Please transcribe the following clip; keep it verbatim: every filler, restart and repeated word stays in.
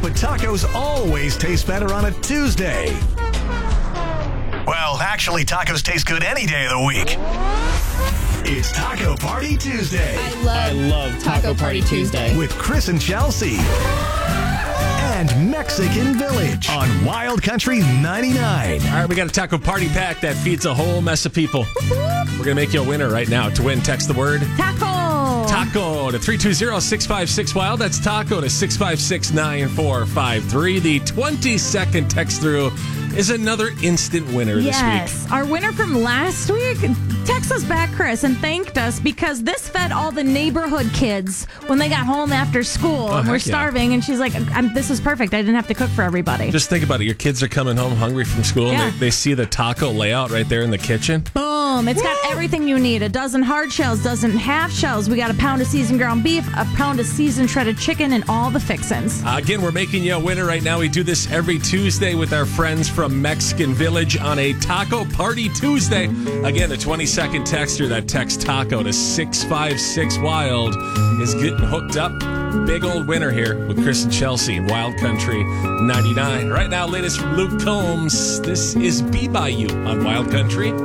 but tacos always taste better on a Tuesday. Well, actually, tacos taste good any day of the week. It's Taco Party Tuesday. I love, I love Taco, Taco Party Tuesday. With Chris and Chelsea. And Mexican Village on Wild Country ninety-nine. All right, we got a taco party pack that feeds a whole mess of people. We're going to make you a winner right now. To win, text the word Taco. Taco to three two zero, six five six, wild. That's Taco to six five six, nine four five three. The twenty-second text through is another instant winner this week. Yes. Our winner from last week texted us back, Chris, and thanked us because this fed all the neighborhood kids when they got home after school Oh, and were heck yeah. starving. And she's like, I'm, this is perfect. I didn't have to cook for everybody. Just think about it. Your kids are coming home hungry from school, Yeah. and they, they see the taco layout right there in the kitchen. Boom. It's got everything you need. A dozen hard shells, dozen half shells. We got a pound of seasoned ground beef, a pound of seasoned shredded chicken, and all the fixins. Uh, again, we're making you a winner right now. We do this every Tuesday with our friends from Mexican Village on a Taco Party Tuesday. Again, the twenty-second texter that text taco to six five six, wild is getting hooked up. Big old winner here with Chris and Chelsea in Wild Country ninety-nine. Right now, latest from Luke Combs. This is Be By You on Wild Country.